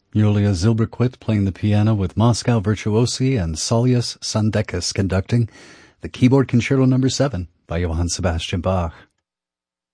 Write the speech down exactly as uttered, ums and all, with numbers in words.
Julia Zilberquist playing the piano with Moscow Virtuosi and Saulius Sandekis conducting the keyboard concerto number seven by Johann Sebastian Bach.